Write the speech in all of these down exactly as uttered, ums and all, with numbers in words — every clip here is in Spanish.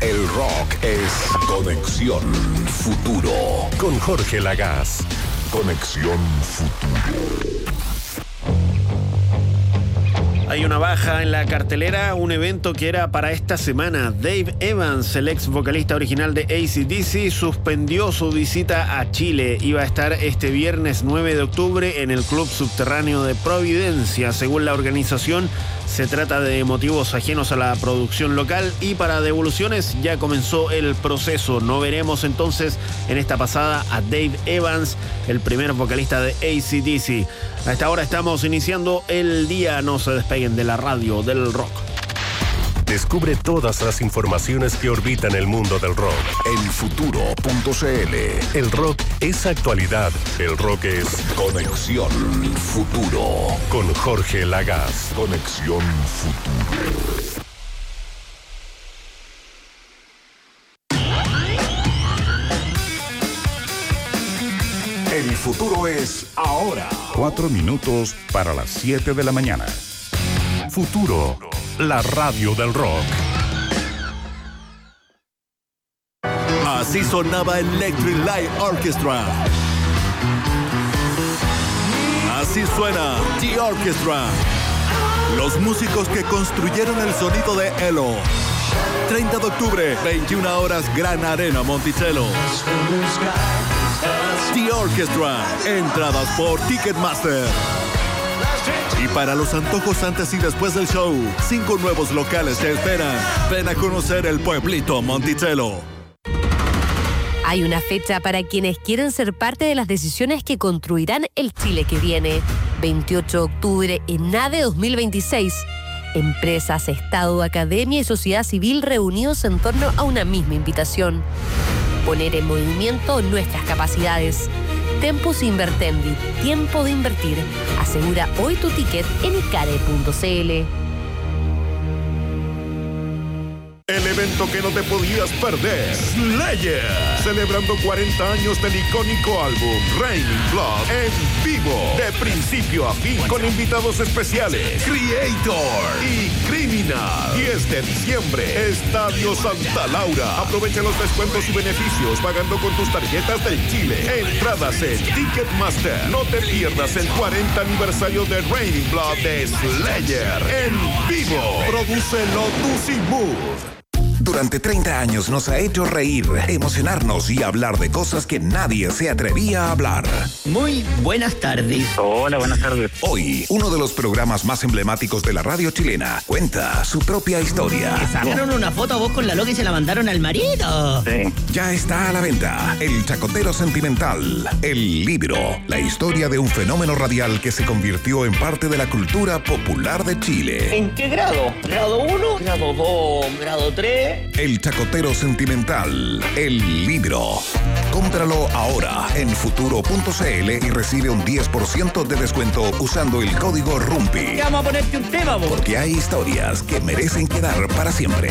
El rock es Conexión Futuro. Con Jorge Lagaz. Conexión Futuro. Hay una baja en la cartelera, un evento que era para esta semana. Dave Evans, el ex vocalista original de A C D C, suspendió su visita a Chile. Iba a estar este viernes nueve de octubre en el Club Subterráneo de Providencia. Según la organización, se trata de motivos ajenos a la producción local y para devoluciones ya comenzó el proceso. No veremos entonces en esta pasada a Dave Evans, el primer vocalista de A C D C. A esta hora estamos iniciando el día. No se despeguen de la radio del rock. Descubre todas las informaciones que orbitan el mundo del rock en futuro punto cl. El rock es actualidad. El rock es Conexión Futuro. Con Jorge Lagaz. Conexión Futuro. El futuro es ahora. Cuatro minutos para las siete de la mañana. Futuro, la radio del rock. Así sonaba Electric Light Orchestra. Así suena The Orchestra. Los músicos que construyeron el sonido de Elo. treinta de octubre, veintiuna horas, Gran Arena Monticello. The Orchestra. Entradas por Ticketmaster. Y para los antojos antes y después del show, cinco nuevos locales te esperan. Ven a conocer el pueblito Monticello. Hay una fecha para quienes quieren ser parte de las decisiones que construirán el Chile que viene. veintiocho de octubre en NADE dos mil veintiséis. Empresas, Estado, academia y sociedad civil reunidos en torno a una misma invitación. Poner en movimiento nuestras capacidades. Tempus Invertendi, tiempo de invertir. Asegura hoy tu ticket en icare punto cl. El evento que no te podías perder. Slayer. Celebrando cuarenta años del icónico álbum Raining Blood en vivo. De principio a fin. Con invitados especiales. Creator y Criminal. diez de diciembre. Estadio Santa Laura. Aprovecha los descuentos y beneficios pagando con tus tarjetas del Chile. Entradas en Ticketmaster. No te pierdas el cuarenta aniversario de Raining Blood de Slayer. En vivo. Produce Lotus y Mood. Durante treinta años nos ha hecho reír, emocionarnos y hablar de cosas que nadie se atrevía a hablar. Muy buenas tardes. Hola, buenas tardes. Hoy, uno de los programas más emblemáticos de la radio chilena cuenta su propia historia. ¿Que sacaron una foto a vos con la loca y se la mandaron al marido? Sí. Ya está a la venta El Chacotero Sentimental, el libro, la historia de un fenómeno radial que se convirtió en parte de la cultura popular de Chile. ¿En qué grado? ¿Grado uno? ¿Grado dos? ¿Grado tres? El Chacotero Sentimental, el libro. Cómpralo ahora en futuro punto cl y recibe un diez por ciento de descuento usando el código RUMPI. Vamos a ponerte un tema, vos. Porque hay historias que merecen quedar para siempre.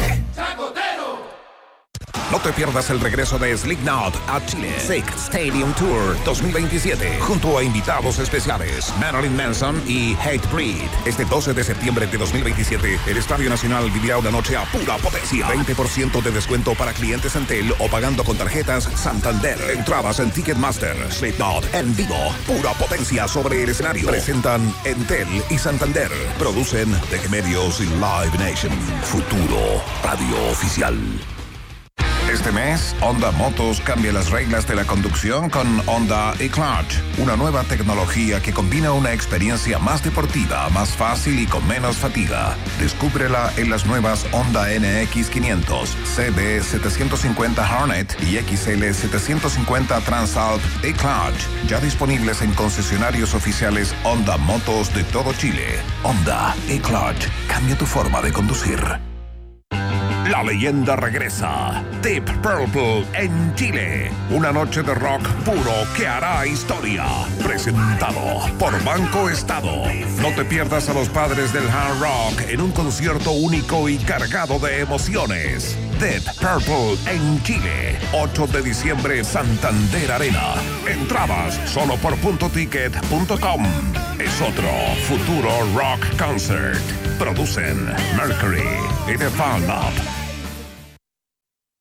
No te pierdas el regreso de Slipknot a Chile. Sick Stadium Tour dos mil veintisiete. Junto a invitados especiales Marilyn Manson y Hatebreed. Este doce de septiembre de dos mil veintisiete, el Estadio Nacional vivirá una noche a pura potencia. veinte por ciento de descuento para clientes Entel o pagando con tarjetas Santander. Entradas en Ticketmaster. Slipknot en vivo. Pura potencia sobre el escenario. Presentan Entel y Santander. Producen Tech Medios y Live Nation. Futuro Radio Oficial. Este mes, Honda Motos cambia las reglas de la conducción con Honda eClutch, una nueva tecnología que combina una experiencia más deportiva, más fácil y con menos fatiga. Descúbrela en las nuevas Honda N X quinientos, C B setecientos cincuenta Hornet y X L setecientos cincuenta Transalp eClutch, ya disponibles en concesionarios oficiales Honda Motos de todo Chile. Honda eClutch, cambia tu forma de conducir. La leyenda regresa. Deep Purple en Chile. Una noche de rock puro que hará historia. Presentado por Banco Estado. No te pierdas a los padres del hard rock en un concierto único y cargado de emociones. Deep Purple en Chile. ocho de diciembre, Santander Arena. Entradas solo por punto ticket punto com. Es otro futuro rock concert. Producen Mercury y The Found Up.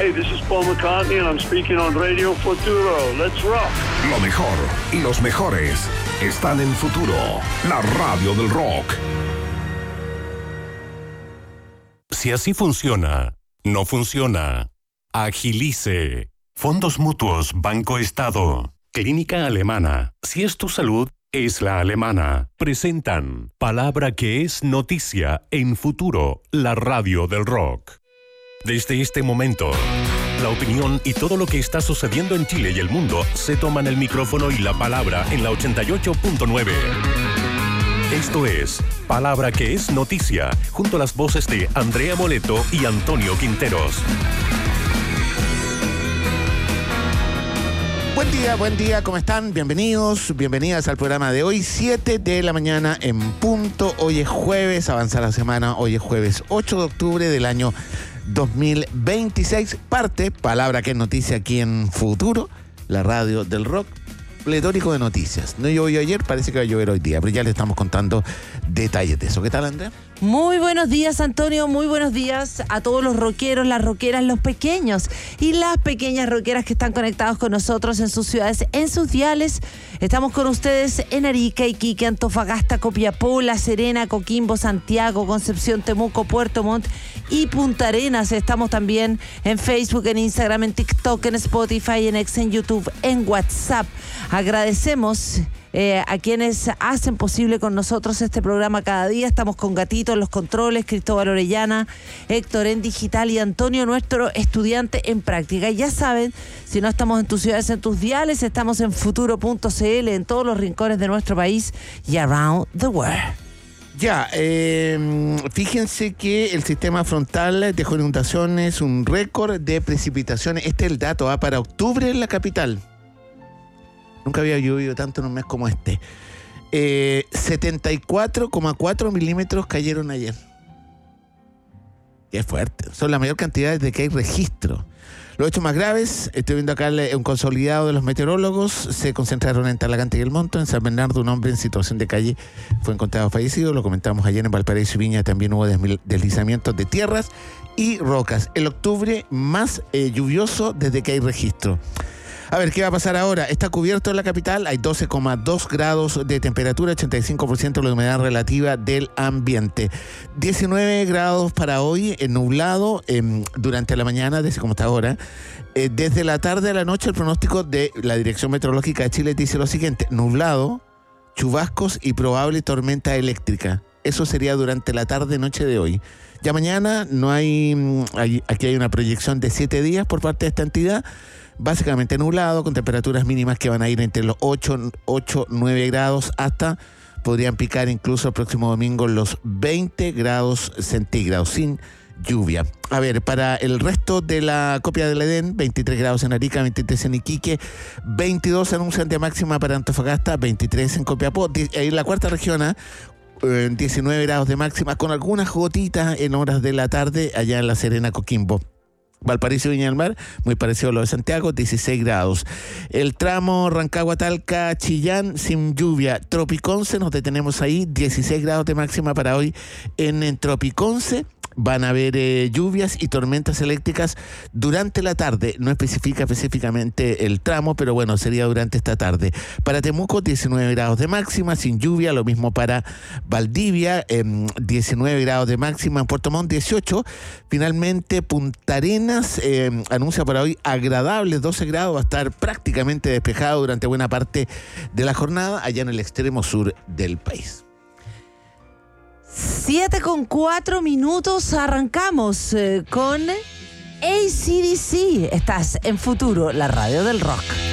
Hey, this is Paul McCartney and I'm speaking on Radio Futuro. Let's rock. Lo mejor y los mejores están en Futuro, la radio del rock. Si así funciona, no funciona. Agilice. Fondos Mutuos Banco Estado. Clínica Alemana. Si es tu salud, es la alemana. Presentan Palabra que es noticia en Futuro, la radio del rock. Desde este momento, la opinión y todo lo que está sucediendo en Chile y el mundo se toman el micrófono y la palabra en la ochenta y ocho punto nueve. Esto es Palabra que es noticia, junto a las voces de Andrea Moleto y Antonio Quinteros. Buen día, buen día, ¿cómo están? Bienvenidos, bienvenidas al programa de hoy, siete de la mañana en punto. Hoy es jueves, avanza la semana, hoy es jueves ocho de octubre del año dos mil veintiséis. Parte, palabra que es noticia aquí en Futuro, la radio del rock, pletórico de noticias. No llovió ayer, parece que va a llover hoy día, pero ya le estamos contando detalles de eso. ¿Qué tal, Andrea? Muy buenos días, Antonio, muy buenos días a todos los rockeros, las rockeras, los pequeños y las pequeñas rockeras que están conectados con nosotros en sus ciudades, en sus diales. Estamos con ustedes en Arica, Iquique, Antofagasta, Copiapó, La Serena, Coquimbo, Santiago, Concepción, Temuco, Puerto Montt y Punta Arenas. Estamos también en Facebook, en Instagram, en TikTok, en Spotify, en X, en YouTube, en WhatsApp. Agradecemos Eh, a quienes hacen posible con nosotros este programa cada día. Estamos con Gatito en los controles, Cristóbal Orellana, Héctor en digital y Antonio, nuestro estudiante en práctica. Y ya saben, si no estamos en tus ciudades, en tus diales, estamos en futuro punto c l, en todos los rincones de nuestro país y around the world. Ya, eh, fíjense que el sistema frontal dejó inundaciones, un récord de precipitaciones. Este es el dato, ¿ah? Para octubre en la capital. Nunca había llovido tanto en un mes como este. Eh, setenta y cuatro coma cuatro milímetros cayeron ayer. Y es fuerte. Son la mayor cantidad desde que hay registro. Los hechos más graves, estoy viendo acá un consolidado de los meteorólogos, se concentraron en Talagante y El Monto. En San Bernardo, un hombre en situación de calle fue encontrado fallecido. Lo comentamos ayer. En Valparaíso y Viña también hubo deslizamientos de tierras y rocas. El octubre más eh, lluvioso desde que hay registro. A ver, ¿qué va a pasar ahora? Está cubierto en la capital, hay doce coma dos grados de temperatura, ochenta y cinco por ciento de la humedad relativa del ambiente. diecinueve grados para hoy, eh, nublado eh, durante la mañana, desde como está ahora. Eh, desde la tarde a la noche, el pronóstico de la Dirección Meteorológica de Chile dice lo siguiente: nublado, chubascos y probable tormenta eléctrica. Eso sería durante la tarde-noche de hoy. Ya mañana no hay, hay, aquí hay una proyección de siete días por parte de esta entidad. Básicamente nublado, con temperaturas mínimas que van a ir entre los ocho, nueve grados hasta, podrían picar incluso el próximo domingo los veinte grados centígrados, sin lluvia. A ver, para el resto de la copia del Edén, veintitrés grados en Arica, veintitrés en Iquique, veintidós anuncian de máxima para Antofagasta, veintitrés en Copiapó. En la cuarta región, ¿eh? diecinueve grados de máxima, con algunas gotitas en horas de la tarde allá en La Serena, Coquimbo. Valparaíso y Viña del Mar, muy parecido a lo de Santiago, dieciséis grados. El tramo Rancagua, Talca, Chillán, sin lluvia. Tropiconce, nos detenemos ahí, dieciséis grados de máxima para hoy en, en Tropiconce. Van a haber eh, lluvias y tormentas eléctricas durante la tarde. No especifica específicamente el tramo, pero bueno, sería durante esta tarde. Para Temuco, diecinueve grados de máxima, sin lluvia. Lo mismo para Valdivia, eh, diecinueve grados de máxima. En Puerto Montt, dieciocho. Finalmente, Punta Arenas eh, anuncia para hoy agradables doce grados. Va a estar prácticamente despejado durante buena parte de la jornada allá en el extremo sur del país. Siete con cuatro minutos, arrancamos eh, con A C D C. Estás en Futuro, la radio del rock.